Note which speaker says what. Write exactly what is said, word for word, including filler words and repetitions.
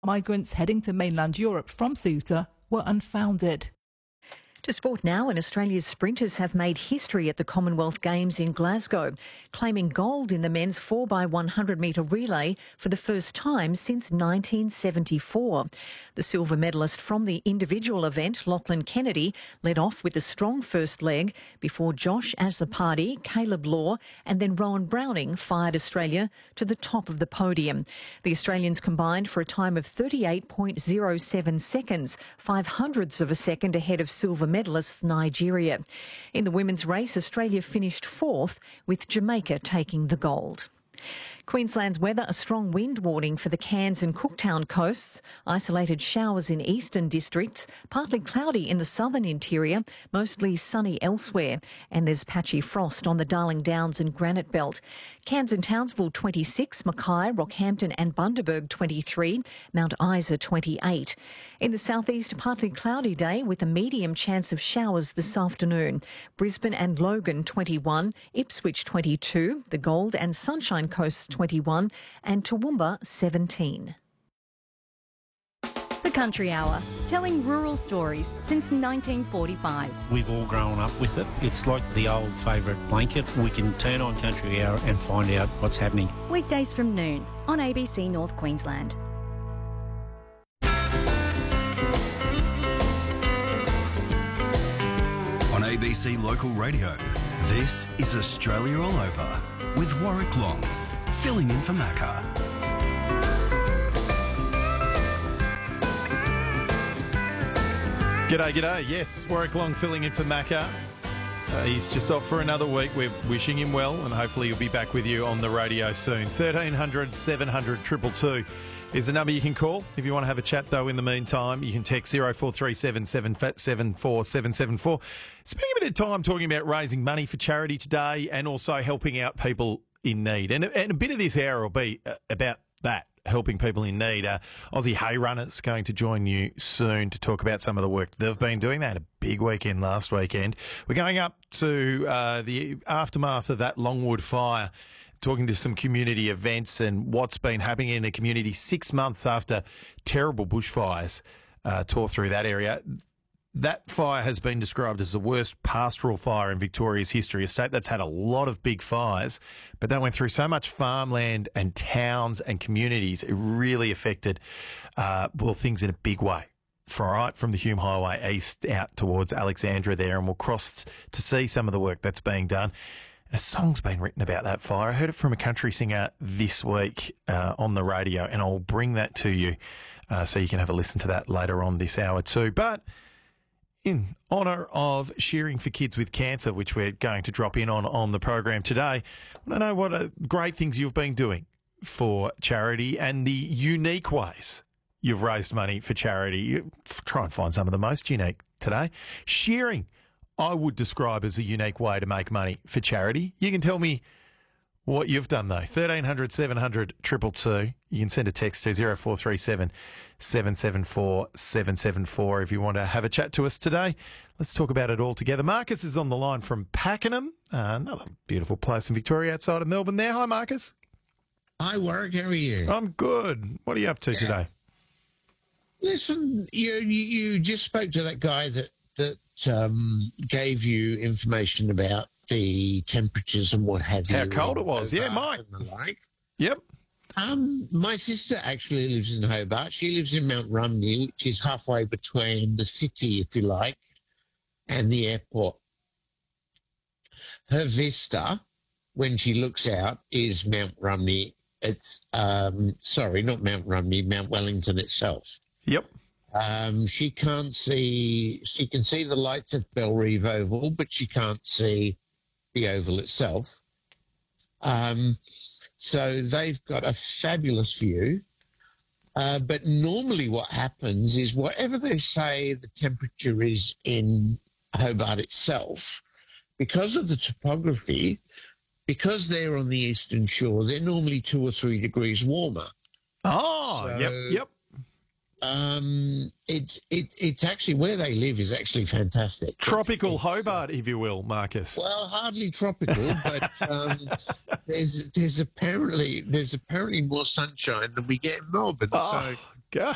Speaker 1: Migrants heading to mainland Europe from Ceuta were unfounded.
Speaker 2: To sport now, and Australia's sprinters have made history at the Commonwealth Games in Glasgow, claiming gold in the men's four by one hundred metre relay for the first time since nineteen seventy-four. The silver medalist from the individual event, Lachlan Kennedy, led off with a strong first leg before Josh Azzopardi, Caleb Law and then Rowan Browning fired Australia to the top of the podium. The Australians combined for a time of thirty-eight point oh seven seconds, five hundredths of a second ahead of silver medalists Nigeria. In the women's race, Australia finished fourth, with Jamaica taking the gold. Queensland's weather, a strong wind warning for the Cairns and Cooktown coasts, isolated showers in eastern districts, partly cloudy in the southern interior, mostly sunny elsewhere, and there's patchy frost on the Darling Downs and Granite Belt. Cairns and Townsville twenty-six, Mackay, Rockhampton and Bundaberg twenty-three, Mount Isa twenty-eight. In the southeast, a partly cloudy day with a medium chance of showers this afternoon. Brisbane and Logan twenty-one, Ipswich twenty-two, the Gold and Sunshine Coast twenty-one and Toowoomba seventeen.
Speaker 3: The Country Hour, telling rural stories since nineteen forty-five.
Speaker 4: We've all grown up with it. It's like the old favourite blanket. We can turn on Country Hour and find out what's happening.
Speaker 3: Weekdays from noon on A B C North Queensland.
Speaker 5: On A B C Local Radio, this is Australia All Over with Warwick Long, filling in for Macca.
Speaker 6: G'day, g'day. Yes, Warwick Long filling in for Macca. Uh, he's just off for another week. We're wishing him well, and hopefully he'll be back with you on the radio soon. thirteen hundred, seven hundred, two two two is the number you can call. If you want to have a chat, though, in the meantime, you can text zero four three seven, seven seven four, seven seven four. Spending a bit of time talking about raising money for charity today and also helping out people in need. And, and a bit of this hour will be uh, about that, helping people in need. Uh, Aussie Hay Runners going to join you soon to talk about some of the work they've been doing. They had a big weekend last weekend. We're going up to uh, the aftermath of that Longwood fire, talking to some community events and what's been happening in the community six months after terrible bushfires uh, tore through that area. That fire has been described as the worst pastoral fire in Victoria's history, a state that's had a lot of big fires, but that went through so much farmland and towns and communities. It really affected, uh, well, things in a big way. From, right from the Hume Highway east out towards Alexandra there, and we'll cross to see some of the work that's being done. And a song's been written about that fire. I heard it from a country singer this week uh, on the radio, and I'll bring that to you uh, so you can have a listen to that later on this hour too. But in honour of Shearing for Kids with Cancer, which we're going to drop in on on the program today, I want to know what uh, great things you've been doing for charity and the unique ways you've raised money for charity. You try and find some of the most unique today. Shearing, I would describe as a unique way to make money for charity. You can tell me what you've done, though. thirteen hundred, seven hundred, two two two. You can send a text to zero four three seven, seven seven four, seven seven four if you want to have a chat to us today. Let's talk about it all together. Marcus is on the line from Pakenham, uh, another beautiful place in Victoria outside of Melbourne there. Hi, Marcus.
Speaker 7: Hi, Warwick. How are you?
Speaker 6: I'm good. What are you up to yeah. today?
Speaker 7: Listen, you, you just spoke to that guy that, that um, gave you information about the temperatures and what have you.
Speaker 6: How cold it was. Yeah, Mike.
Speaker 7: Like.
Speaker 6: Yep.
Speaker 7: Um, my sister actually lives in Hobart. She lives in Mount Rumney, which is halfway between the city, if you like, and the airport. Her vista, when she looks out, is Mount Rumney. It's, um, sorry, not Mount Rumney, Mount Wellington itself.
Speaker 6: Yep.
Speaker 7: Um, she can't see, she can see the lights at Bellerive Oval, but she can't see the oval itself. Um, so they've got a fabulous view. Uh, but normally what happens is whatever they say the temperature is in Hobart itself, because of the topography, because they're on the eastern shore, they're normally two or three degrees warmer.
Speaker 6: Oh, so, yep, yep.
Speaker 7: Um, it's it, it's actually where they live is actually fantastic.
Speaker 6: Tropical
Speaker 7: it's, it's,
Speaker 6: Hobart, if you will, Marcus.
Speaker 7: Well, hardly tropical, but um, there's there's apparently there's apparently more sunshine than we get in Melbourne.
Speaker 6: Oh,
Speaker 7: so
Speaker 6: gosh.